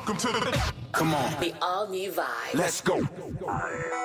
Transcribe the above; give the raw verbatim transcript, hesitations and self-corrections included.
Welcome to the. Come on. The all new vibe. Let's go.